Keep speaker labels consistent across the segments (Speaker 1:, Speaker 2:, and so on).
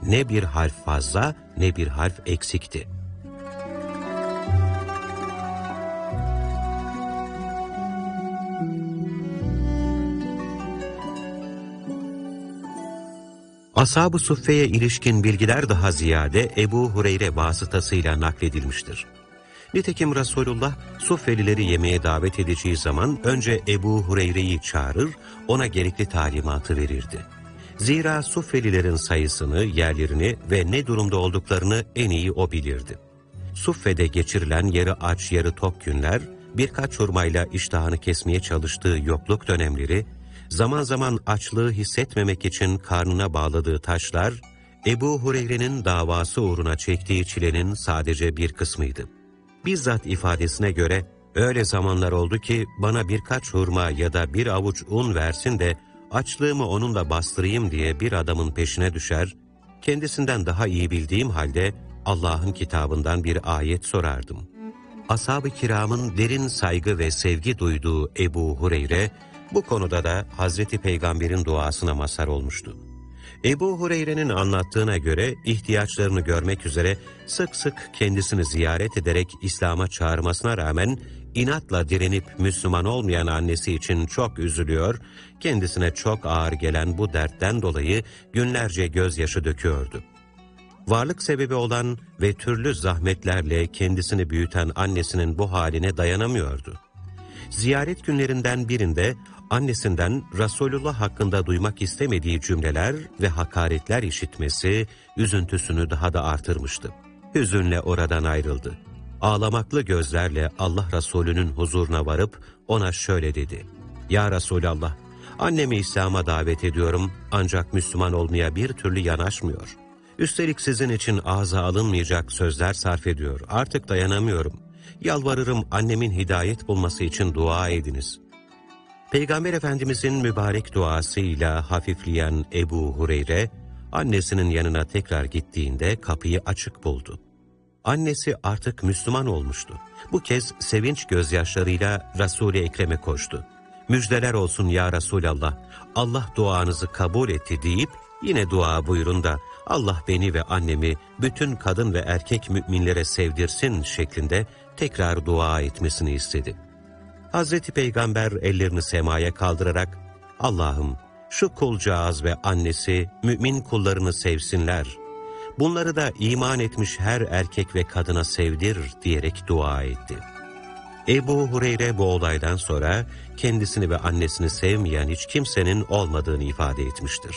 Speaker 1: ne bir harf fazla ne bir harf eksikti. Ashab-ı Suffe'ye ilişkin bilgiler daha ziyade Ebu Hureyre vasıtasıyla nakledilmiştir. Nitekim Resulullah Suffelileri yemeğe davet edeceği zaman önce Ebu Hureyre'yi çağırır, ona gerekli talimatı verirdi. Zira Suffelilerin sayısını, yerlerini ve ne durumda olduklarını en iyi o bilirdi. Suffe'de geçirilen yarı aç yarı tok günler, birkaç hurmayla iştahını kesmeye çalıştığı yokluk dönemleri, zaman zaman açlığı hissetmemek için karnına bağladığı taşlar, Ebu Hureyre'nin davası uğruna çektiği çilenin sadece bir kısmıydı. Bizzat ifadesine göre, öyle zamanlar oldu ki bana birkaç hurma ya da bir avuç un versin de açlığımı onunla bastırayım diye bir adamın peşine düşer, kendisinden daha iyi bildiğim halde Allah'ın kitabından bir ayet sorardım. Ashab-ı kiramın derin saygı ve sevgi duyduğu Ebu Hureyre, bu konuda da Hazreti Peygamber'in duasına mazhar olmuştu. Ebu Hureyre'nin anlattığına göre ihtiyaçlarını görmek üzere sık sık kendisini ziyaret ederek İslam'a çağırmasına rağmen inatla direnip Müslüman olmayan annesi için çok üzülüyor, kendisine çok ağır gelen bu dertten dolayı günlerce gözyaşı döküyordu. Varlık sebebi olan ve türlü zahmetlerle kendisini büyüten annesinin bu haline dayanamıyordu. Ziyaret günlerinden birinde annesinden Resulullah hakkında duymak istemediği cümleler ve hakaretler işitmesi üzüntüsünü daha da artırmıştı. Hüzünle oradan ayrıldı. Ağlamaklı gözlerle Allah Resulü'nün huzuruna varıp ona şöyle dedi: "Ya Resulallah, annemi İslam'a davet ediyorum ancak Müslüman olmaya bir türlü yanaşmıyor. Üstelik sizin için ağza alınmayacak sözler sarf ediyor. Artık dayanamıyorum. Yalvarırım annemin hidayet bulması için dua ediniz." Peygamber Efendimizin mübarek duasıyla hafifleyen Ebu Hureyre, annesinin yanına tekrar gittiğinde kapıyı açık buldu. Annesi artık Müslüman olmuştu. Bu kez sevinç gözyaşlarıyla Resul-i Ekrem'e koştu. "Müjdeler olsun ya Resulallah, Allah duanızı kabul etti" deyip yine dua buyurun da Allah beni ve annemi bütün kadın ve erkek müminlere sevdirsin şeklinde tekrar dua etmesini istedi. Hazreti Peygamber ellerini semaya kaldırarak, "Allah'ım şu kulcağız ve annesi mümin kullarını sevsinler. Bunları da iman etmiş her erkek ve kadına sevdir" diyerek dua etti. Ebu Hureyre bu olaydan sonra kendisini ve annesini sevmeyen hiç kimsenin olmadığını ifade etmiştir.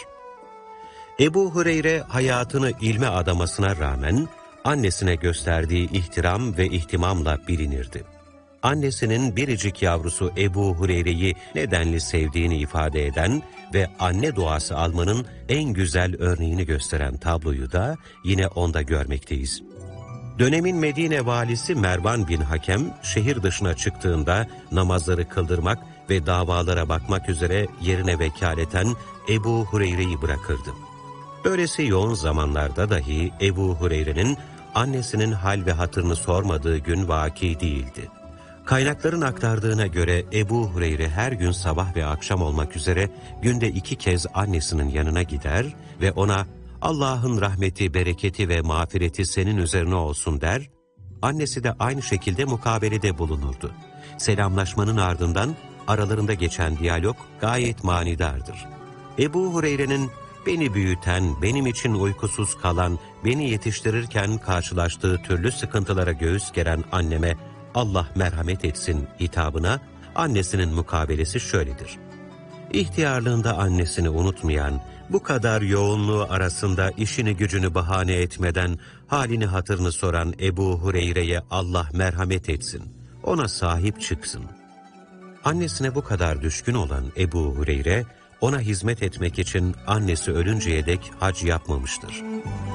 Speaker 1: Ebu Hureyre hayatını ilme adamasına rağmen annesine gösterdiği ihtiram ve ihtimamla bilinirdi. Annesinin biricik yavrusu Ebu Hureyre'yi nedenli sevdiğini ifade eden ve anne duası almanın en güzel örneğini gösteren tabloyu da yine onda görmekteyiz. Dönemin Medine valisi Mervan bin Hakem, şehir dışına çıktığında namazları kıldırmak ve davalara bakmak üzere yerine vekaleten Ebu Hureyre'yi bırakırdı. Böylesi yoğun zamanlarda dahi Ebu Hureyre'nin annesinin hal ve hatırını sormadığı gün vaki değildi. Kaynakların aktardığına göre Ebu Hureyre her gün sabah ve akşam olmak üzere günde 2 kez annesinin yanına gider ve ona "Allah'ın rahmeti, bereketi ve mağfireti senin üzerine olsun" der, annesi de aynı şekilde mukabelede bulunurdu. Selamlaşmanın ardından aralarında geçen diyalog gayet manidardır. Ebu Hureyre'nin beni büyüten, benim için uykusuz kalan, beni yetiştirirken karşılaştığı türlü sıkıntılara göğüs geren anneme Allah merhamet etsin hitabına annesinin mukabelesi şöyledir: İhtiyarlığında annesini unutmayan, bu kadar yoğunluğu arasında işini gücünü bahane etmeden halini hatırını soran Ebu Hureyre'ye Allah merhamet etsin, ona sahip çıksın. Annesine bu kadar düşkün olan Ebu Hureyre, ona hizmet etmek için annesi ölünceye dek hac yapmamıştır.